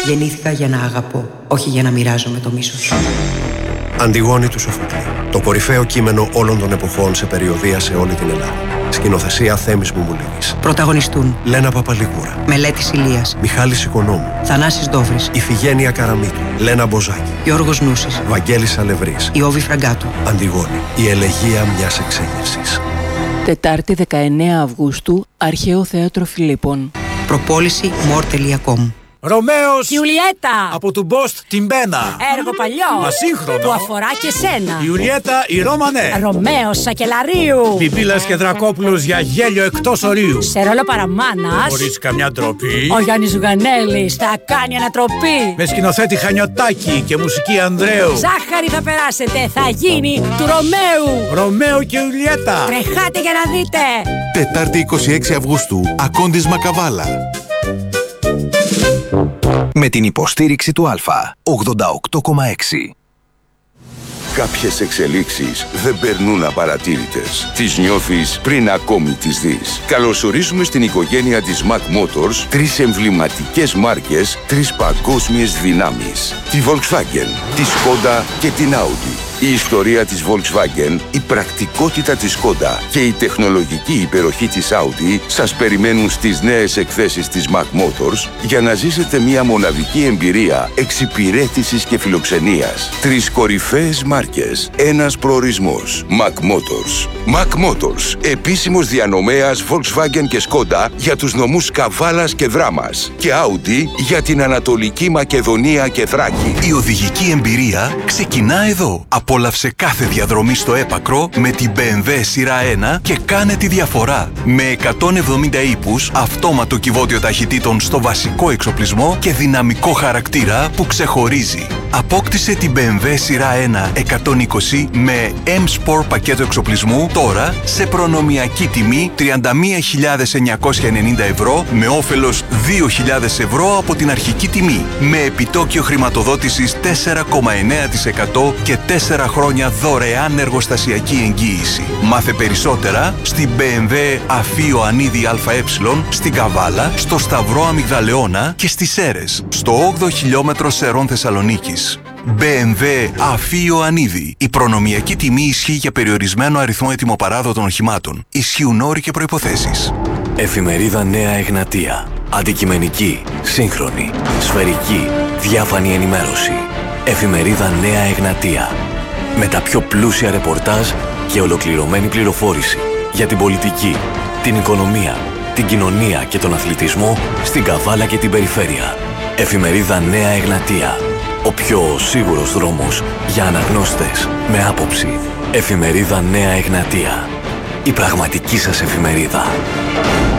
Γεννήθηκα για να αγαπώ, όχι για να μοιράζομαι το μίσος. Αντιγόνη του Σοφοκλή. Το κορυφαίο κείμενο όλων των εποχών σε περιοδεία σε όλη την Ελλάδα. Σκηνοθεσία Θέμης Μουμουλίδης. Πρωταγωνιστούν Λένα Παπαλίγουρα. Μελέτης Ηλίας. Μιχάλης Οικονόμου. Θανάσης Δόβρης. Ιφηγένεια Καραμίτου. Λένα Μποζάκη. Γιώργος Νούσης. Βαγγέλης Αλευρής. Ιώβη Φραγκάτου. Αντιγόνη. Η ελεγεία μιας εξέγερσης. Τετάρτη 19 Αυγούστου, Αρχαίο Θέατρο Φιλίππων. Προπόληση more.com. Ρωμαίος! Ιουλιέτα! Από του Μπόστ την Μπένα. Έργο παλιό! Ασύγχρονο! Που αφορά και σένα. Ιουλιέτα η Ρώμανε. Ρωμαίος Σακελαρίου. Πιπίλας και Δρακόπουλος για γέλιο εκτός ορίου. Σε ρόλο παραμάνας. Χωρίς καμιά ντροπή. Ο Γιάννης Ζουγανέλης θα κάνει ανατροπή. Με σκηνοθέτη Χανιωτάκη και μουσική Ανδρέου. Ζάχαρη θα περάσετε, θα γίνει του Ρωμαίου. Ρωμαίο και Ιουλιέτα. Τρεχάτε για να δείτε. Τετάρτη 26 Αυγούστου, Ακόντης Μακαβάλα. Με την υποστήριξη του Α, 88,6. Κάποιες εξελίξεις δεν περνούν απαρατήρητες. Τις νιώθεις πριν ακόμη τις δεις. Καλωσορίζουμε στην οικογένεια της Mac Motors 3 εμβληματικές μάρκες, 3 παγκόσμιες δυνάμεις. Τη Volkswagen, τη Skoda και την Audi. Η ιστορία της Volkswagen, η πρακτικότητα της Skoda και η τεχνολογική υπεροχή της Audi σας περιμένουν στις νέες εκθέσεις της Mac Motors για να ζήσετε μια μοναδική εμπειρία εξυπηρέτησης και φιλοξενίας. 3 κορυφαίες μάρκες, ένας προορισμός. Mac Motors. Mac Motors, επίσημος διανομέας Volkswagen και Skoda για τους νομούς Καβάλας και Δράμας και Audi για την Ανατολική Μακεδονία και Θράκη. Η οδηγική εμπειρία ξεκινά εδώ. Απόλαυσε κάθε διαδρομή στο έπακρο με την BMW σειρά 1 και κάνε τη διαφορά. Με 170 ύπους, αυτόματο κυβότιο ταχυτήτων στο βασικό εξοπλισμό και δυναμικό χαρακτήρα που ξεχωρίζει. Απόκτησε την BMW σειρά 1 120 με M-Sport πακέτο εξοπλισμού τώρα σε προνομιακή τιμή 31.990 ευρώ με όφελος 2.000 ευρώ από την αρχική τιμή. Με επιτόκιο χρηματοδότησης 4,9% και 4 χρόνια δωρεάν εργοστασιακή εγγύηση. Μάθε περισσότερα στην BMW Αφή Ιωαννίδη ΑΕ, στην Καβάλα, στο Σταυρό Αμυγδαλεώνα και στις Σέρρες, στο 8ο χιλιόμετρο Σερών Θεσσαλονίκης. BMW Αφή Ιωαννίδη. Η προνομιακή τιμή ισχύει για περιορισμένο αριθμό ετοιμοπαράδοτων οχημάτων. Ισχύουν όροι και προϋποθέσεις. Εφημερίδα Νέα Εγνατία. Αντικειμενική, σύγχρονη, σφαιρική, διάφανη ενημέρωση. Εφημερίδα Νέα Εγνατία. Με τα πιο πλούσια ρεπορτάζ και ολοκληρωμένη πληροφόρηση για την πολιτική, την οικονομία, την κοινωνία και τον αθλητισμό στην Καβάλα και την περιφέρεια. Εφημερίδα Νέα Εγνατία. Ο πιο σίγουρος δρόμος για αναγνώστες με άποψη. Εφημερίδα Νέα Εγνατία. Η πραγματική σας εφημερίδα.